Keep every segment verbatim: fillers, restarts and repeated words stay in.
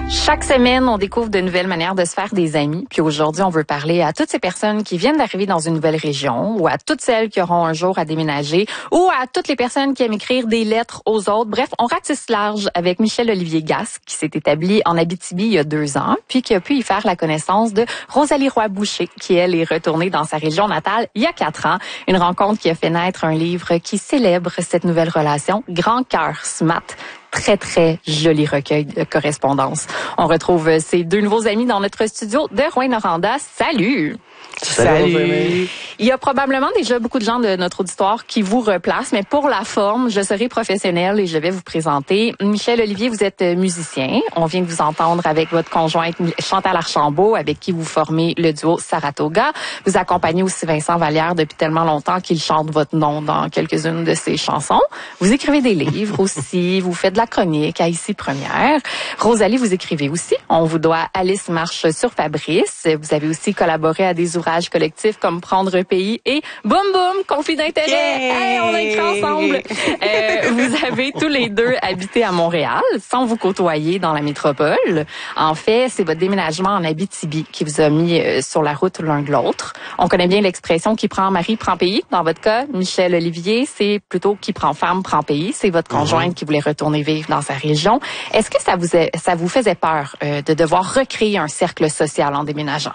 Chaque semaine, on découvre de nouvelles manières de se faire des amis. Puis aujourd'hui, on veut parler à toutes ces personnes qui viennent d'arriver dans une nouvelle région, ou à toutes celles qui auront un jour à déménager, ou à toutes les personnes qui aiment écrire des lettres aux autres. Bref, on ratisse large avec Michel Olivier Gasque, qui s'est établi en Abitibi il y a deux ans, puis qui a pu y faire la connaissance de Rosalie Roy-Boucher, qui, elle, est retournée dans sa région natale il y a quatre ans. Une rencontre qui a fait naître un livre qui célèbre cette nouvelle relation, Grand cœur Smat. Très, très joli recueil de correspondance. On retrouve ces deux nouveaux amis dans notre studio de Rouyn-Noranda. Salut! Salut! Salut. Il y a probablement déjà beaucoup de gens de notre auditoire qui vous replacent, mais pour la forme, je serai professionnelle et je vais vous présenter. Michel Olivier, vous êtes musicien. On vient de vous entendre avec votre conjointe Chantal Archambault, avec qui vous formez le duo Saratoga. Vous accompagnez aussi Vincent Vallière depuis tellement longtemps qu'il chante votre nom dans quelques-unes de ses chansons. Vous écrivez des livres aussi, vous faites de la chronique à Ici Première. Rosalie, vous écrivez aussi. On vous doit Alice marche sur Fabrice. Vous avez aussi collaboré à des ouvrages collectifs comme Prendre pays et Boum Boum, conflit d'intérêt. Yeah! Hey, on a écrit ensemble. Euh, vous avez tous les deux habité à Montréal sans vous côtoyer dans la métropole. En fait, c'est votre déménagement en Abitibi qui vous a mis euh, sur la route l'un de l'autre. On connaît bien l'expression qui prend mari prend pays. Dans votre cas, Michel Olivier, c'est plutôt qui prend femme prend pays. C'est votre conjointe mm-hmm. qui voulait retourner vivre dans sa région. Est-ce que ça vous a, ça vous faisait peur euh, de devoir recréer un cercle social en déménageant?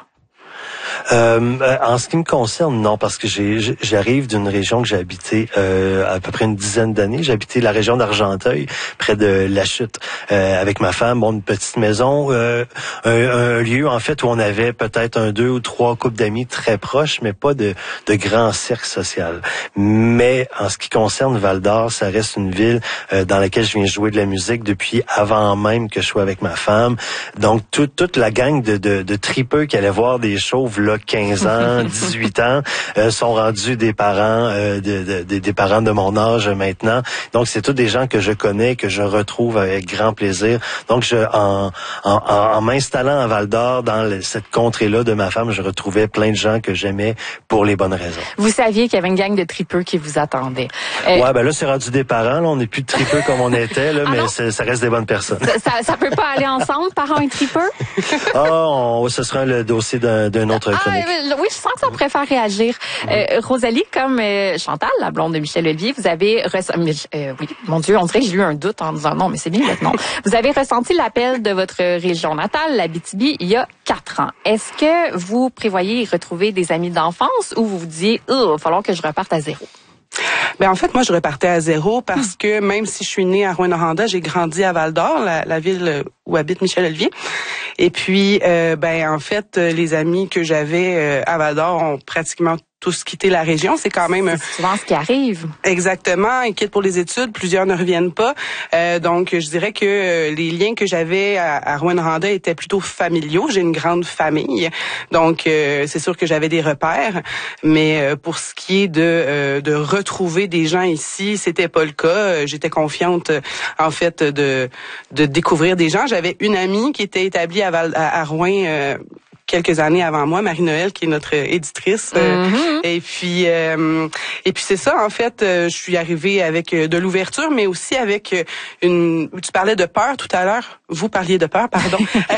Euh, en ce qui me concerne, non, parce que j'ai, j'arrive d'une région que j'ai habité euh, à peu près une dizaine d'années. J'ai habité la région d'Argenteuil, près de La Chute, euh, avec ma femme. Bon, une petite maison, euh, un, un lieu en fait où on avait peut-être un deux ou trois couples d'amis très proches, mais pas de, de grand cercle social. Mais en ce qui concerne Val-d'Or, ça reste une ville euh, dans laquelle je viens jouer de la musique depuis avant même que je sois avec ma femme. Donc toute toute la gang de, de, de tripeux qui allaient voir des chauves là quinze ans, dix-huit ans, euh, sont rendus des parents, euh, de, de, des parents de mon âge maintenant. Donc, c'est tous des gens que je connais, que je retrouve avec grand plaisir. Donc, je, en, en, en m'installant à Val-d'Or, dans le, cette contrée-là de ma femme, je retrouvais plein de gens que j'aimais pour les bonnes raisons. Vous saviez qu'il y avait une gang de tripeux qui vous attendait. Euh, ouais, ben là, c'est rendu des parents. Là, on n'est plus de tripeux comme on était, là, ah mais c'est, ça reste des bonnes personnes. Ça, ça, ça peut pas aller ensemble, parents et tripeux? Ah, oh, ce sera le dossier d'un, d'un autre ah, chronique. Oui, je sens que ça pourrait faire réagir. Euh, Rosalie, comme euh, Chantal, la blonde de Michel Olivier, vous avez... Ress- euh, oui, mon Dieu, on dirait que j'ai eu un doute en disant non, mais c'est bien votre nom. Vous avez ressenti l'appel de votre région natale, l'Abitibi, il y a quatre ans. Est-ce que vous prévoyez retrouver des amis d'enfance ou vous vous disiez « il va falloir que je reparte à zéro ». Ben en fait, moi, je repartais à zéro parce que même si je suis née à Rouyn-Noranda, j'ai grandi à Val-d'Or, la, la ville où habite Michel Olivier. Et puis, euh, ben en fait, les amis que j'avais euh, à Val-d'Or ont pratiquement tous quitté la région. C'est quand même... C'est souvent ce qui arrive. Exactement. Ils quittent pour les études. Plusieurs ne reviennent pas. Euh, donc, je dirais que euh, les liens que j'avais à, à Rouyn-Noranda étaient plutôt familiaux. J'ai une grande famille. Donc, euh, c'est sûr que j'avais des repères. Mais euh, pour ce qui est de euh, de retrouver des gens ici, c'était pas le cas. J'étais confiante, en fait, de de découvrir des gens. J'avais une amie qui était établie à, Val, à, à Rouyn... Euh, quelques années avant moi, Marie-Noël, qui est notre éditrice. Mm-hmm. Et puis, euh, et puis c'est ça, en fait, euh, je suis arrivée avec de l'ouverture, mais aussi avec une... Tu parlais de peur tout à l'heure. Vous parliez de peur, pardon.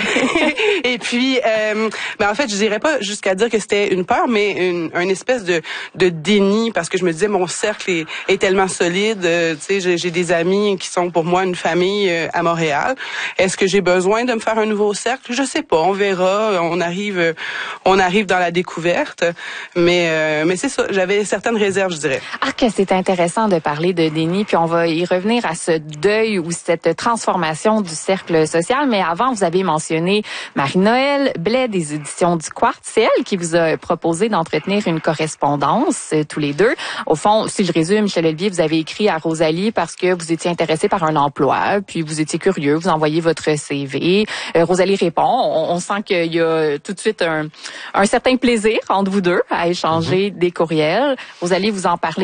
Et puis, euh, ben en fait, je dirais pas jusqu'à dire que c'était une peur, mais une, une espèce de, de déni, parce que je me disais, mon cercle est, est tellement solide. Euh, tu sais, j'ai, j'ai des amis qui sont pour moi une famille euh, à Montréal. Est-ce que j'ai besoin de me faire un nouveau cercle? Je sais pas, on verra. On arrive on arrive dans la découverte, mais euh, mais c'est ça, j'avais certaines réserves, je dirais. Ah, que c'est intéressant de parler de déni, puis on va y revenir à ce deuil ou cette transformation du cercle social, mais avant, vous avez mentionné Marie-Noël Blais des éditions du Quartz. C'est elle qui vous a proposé d'entretenir une correspondance, euh, tous les deux. Au fond, si je résume, Michel Olivier, vous avez écrit à Rosalie parce que vous étiez intéressé par un emploi, puis vous étiez curieux, vous envoyez votre C V. Euh, Rosalie répond, on, on sent qu'il y a tout de suite un, un certain plaisir entre vous deux à échanger mm-hmm. des courriels. Vous allez vous en parler